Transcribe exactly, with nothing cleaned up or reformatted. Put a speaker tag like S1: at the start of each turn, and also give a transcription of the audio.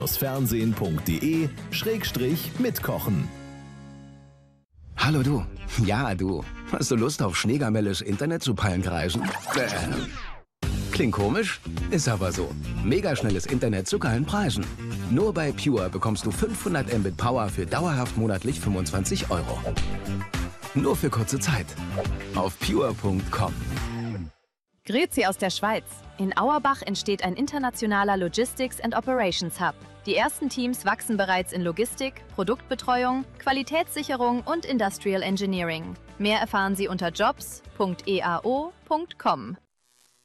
S1: fernsehen punkt de Schrägstrich mitkochen.
S2: Hallo du. Ja, du. Hast du Lust auf schneegamelles Internet zu Pallenkreisen? Äh. Klingt komisch? Ist aber so. Mega schnelles Internet zu geilen Preisen. Nur bei Pure bekommst du fünfhundert Mbit Power für dauerhaft monatlich fünfundzwanzig Euro. Nur für kurze Zeit. Auf pure punkt com.
S3: Grüezi aus der Schweiz. In Auerbach entsteht ein internationaler Logistics and Operations Hub. Die ersten Teams wachsen bereits in Logistik, Produktbetreuung, Qualitätssicherung und Industrial Engineering. Mehr erfahren Sie unter jobs punkt e a o punkt com.